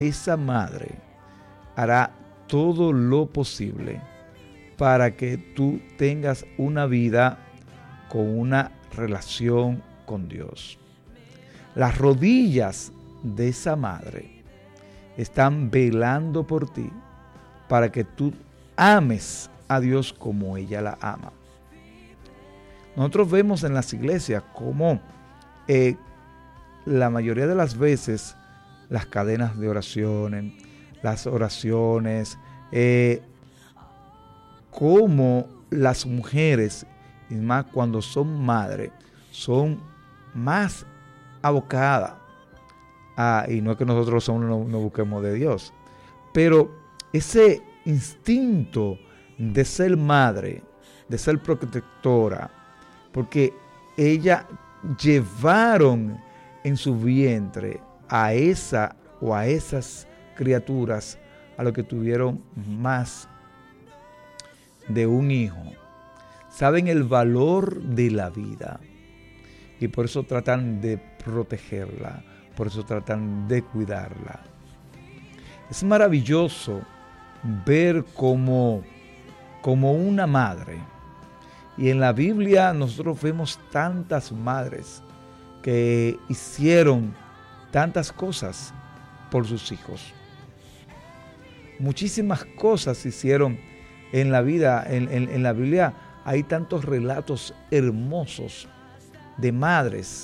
esa madre hará todo lo posible para que tú tengas una vida con una relación con Dios. Las rodillas de esa madre están velando por ti para que tú ames a Dios como ella la ama. Nosotros vemos en las iglesias cómo la mayoría de las veces las cadenas de oraciones, las oraciones, cómo las mujeres, y más cuando son madres, son más abocadas y no es que nosotros no busquemos de Dios, pero ese instinto de ser madre, de ser protectora, porque ella llevaron en su vientre a esa o a esas criaturas a lo que tuvieron más de un hijo. Saben el valor de la vida y por eso tratan de protegerla, por eso tratan de cuidarla. Es maravilloso ver como una madre, y en la Biblia nosotros vemos tantas madres que hicieron tantas cosas por sus hijos. Muchísimas cosas hicieron en la vida. En la Biblia hay tantos relatos hermosos de madres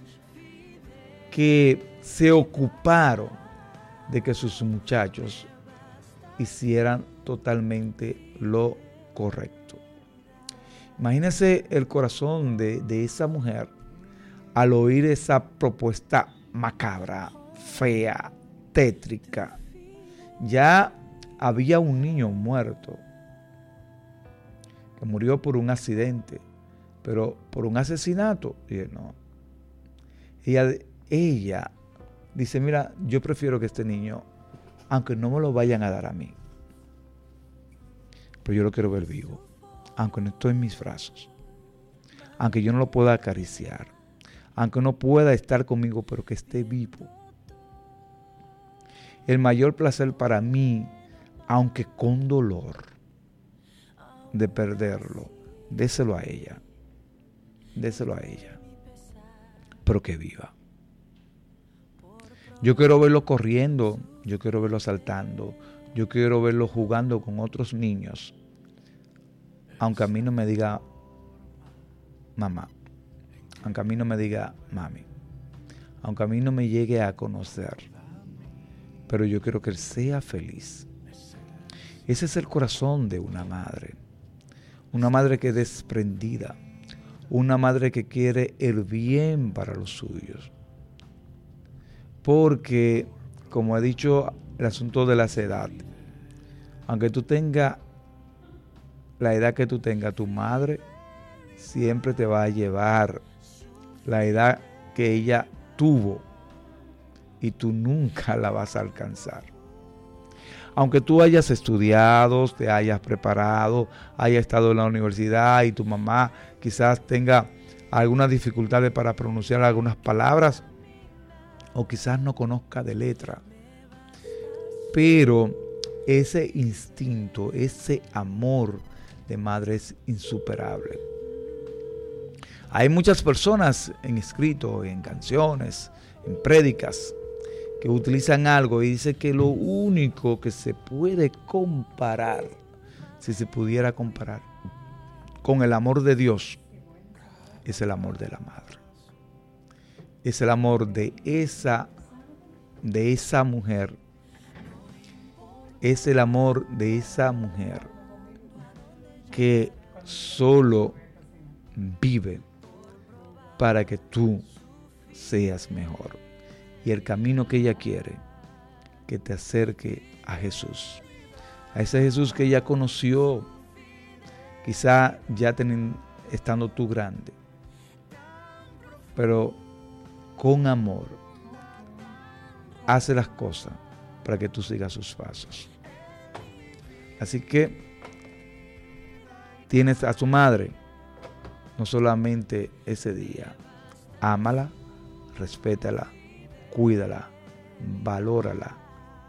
que se ocuparon de que sus muchachos hicieran totalmente lo correcto. Imagínense el corazón de esa mujer al oír esa propuesta macabra, fea, tétrica. Ya había un niño muerto que murió por un accidente, pero por un asesinato. Y no. Ella dice, mira, yo prefiero que este niño, aunque no me lo vayan a dar a mí, pero yo lo quiero ver vivo, aunque no esté en mis brazos, aunque yo no lo pueda acariciar, aunque no pueda estar conmigo, pero que esté vivo. El mayor placer para mí, aunque con dolor de perderlo, déselo a ella, pero que viva. Yo quiero verlo corriendo, yo quiero verlo saltando, yo quiero verlo jugando con otros niños, aunque a mí no me diga mamá, aunque a mí no me diga mami, aunque a mí no me llegue a conocer, pero yo quiero que él sea feliz. Ese es el corazón de una madre que es desprendida, una madre que quiere el bien para los suyos. Porque, como he dicho, el asunto de las edades, aunque tú tengas la edad que tú tengas, tu madre siempre te va a llevar la edad que ella tuvo y tú nunca la vas a alcanzar. Aunque tú hayas estudiado, te hayas preparado, hayas estado en la universidad y tu mamá quizás tenga algunas dificultades para pronunciar algunas palabras o quizás no conozca de letra, pero ese instinto, ese amor de madre es insuperable. Hay muchas personas en escrito, en canciones, en prédicas, que utilizan algo y dicen que lo único que se puede comparar, si se pudiera comparar con el amor de Dios, es el amor de la madre. Es el amor de esa mujer. Es el amor de esa mujer que solo vive para que tú seas mejor. Y el camino que ella quiere, que te acerque a Jesús. A ese Jesús que ella conoció, quizá ya estando tú grande. Pero con amor, hace las cosas para que tú sigas sus pasos. Así que tienes a tu madre, no solamente ese día, ámala, respétala, cuídala, valórala